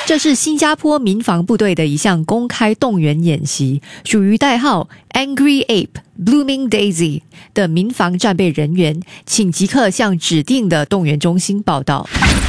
这是新加坡民防部队的一项公开动员演习，属于代号 Angry Ape Blooming Daisy 的民防战备人员，请即刻向指定的动员中心报到。